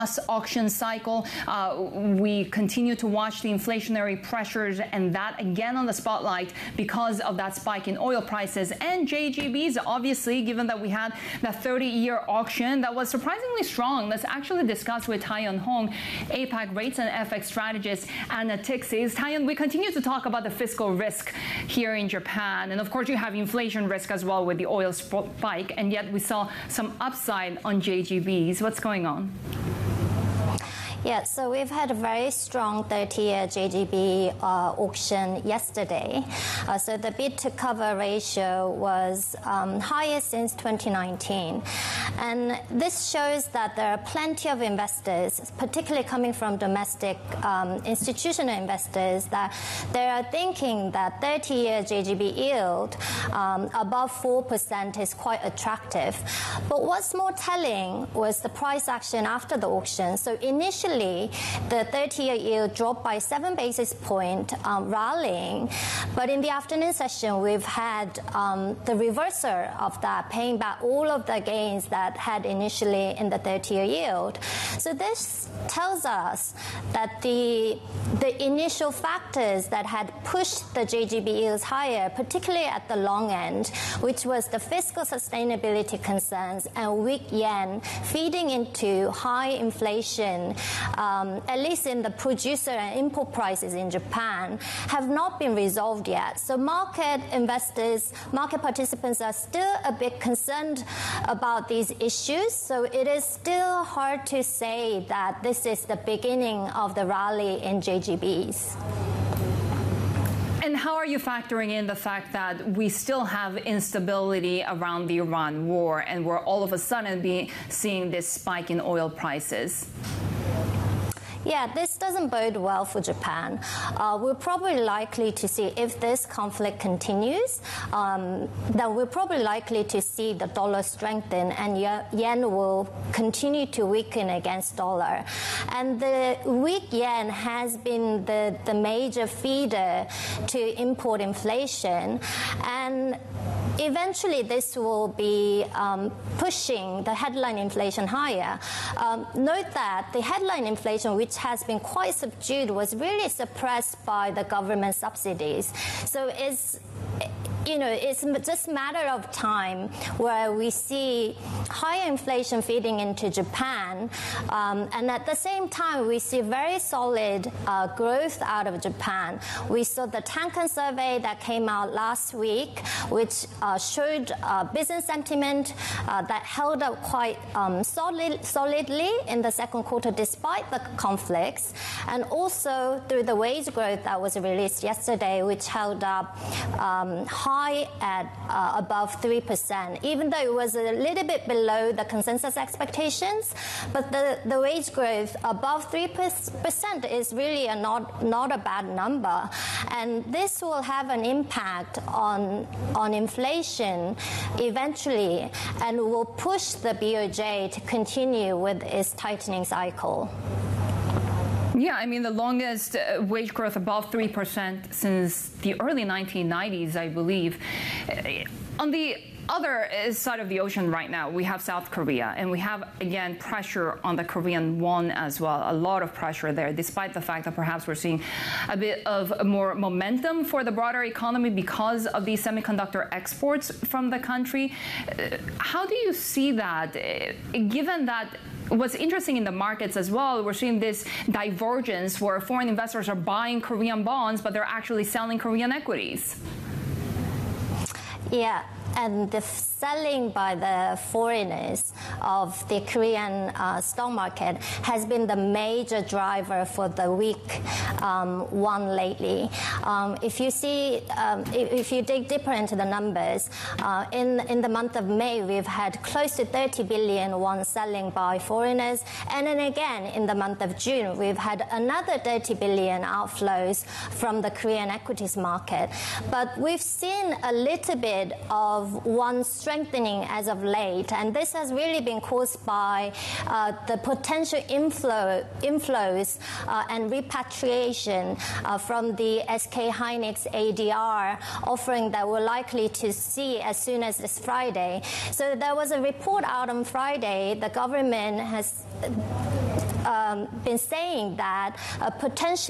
auction cycle. We continue to watch the inflationary pressures, and that again on the spotlight because of that spike in oil prices and JGBs. Obviously, given that we had that 30-year auction that was surprisingly strong. Let's actually discuss with Taeyeon Hong, APAC rates and FX strategist at Natixis. Taeyeon, we continue to talk about the fiscal risk here in Japan, and of course you have inflation risk as well with the oil spike, and yet we saw some upside on JGBs. What's going on? Yeah, so we've had a very strong 30-year JGB auction yesterday. So the bid-to-cover ratio was highest since 2019. And this shows that there are plenty of investors, particularly coming from domestic institutional investors, that they are thinking that 30-year JGB yield above 4% is quite attractive. But what's more telling was the price action after the auction. So initially, the 30-year yield dropped by 7 basis points, rallying. But in the afternoon session, we've had the reversal of that, paying back all of the gains that had initially in the 30-year yield. So this tells us that the initial factors that had pushed the JGB yields higher, particularly at the long end, which was the fiscal sustainability concerns and weak yen feeding into high inflation, at least in the producer and import prices in Japan, have not been resolved yet. So market investors, market participants are still a bit concerned about these issues. So it is still hard to say that this is the beginning of the rally in JGBs. And how are you factoring in the fact that we still have instability around the Iran war, and we're all of a sudden seeing this spike in oil prices? Yeah, this doesn't bode well for Japan. We're probably likely to see, if this conflict continues, then we're probably likely to see the dollar strengthen and yen will continue to weaken against dollar. And the weak yen has been the major feeder to import inflation. And eventually this will be pushing the headline inflation higher. Note that the headline inflation, which has been quite subdued, was really suppressed by the government subsidies. So it's just a matter of time where we see higher inflation feeding into Japan, and at the same time we see very solid growth out of Japan. We saw the Tankan survey that came out last week, which showed business sentiment that held up quite solidly in the second quarter despite the conflicts, and also through the wage growth that was released yesterday, which held up high at above 3%, even though it was a little bit below the consensus expectations. But the wage growth above 3% is really not a bad number. And this will have an impact on inflation eventually, and will push the BOJ to continue with its tightening cycle. Yeah, I mean, the longest wage growth above 3% since the early 1990s, I believe. On the other side of the ocean right now, we have South Korea, and we have, again, pressure on the Korean won as well. A lot of pressure there, despite the fact that perhaps we're seeing a bit of more momentum for the broader economy because of the semiconductor exports from the country. How do you see that, given that what's interesting in the markets as well, we're seeing this divergence where foreign investors are buying Korean bonds, but they're actually selling Korean equities? Yeah, and the selling by the foreigners of the Korean stock market has been the major driver for the weak won lately. If you dig deeper into the numbers, in the month of May, we've had close to 30 billion won selling by foreigners, and then again in the month of June, we've had another 30 billion outflows from the Korean equities market. But we've seen a little bit of won strengthening as of late, and this has really been caused by the potential inflows and repatriation from the SK Hynix ADR offering that we're likely to see as soon as this Friday. So there was a report out on Friday. The government has been saying that potentially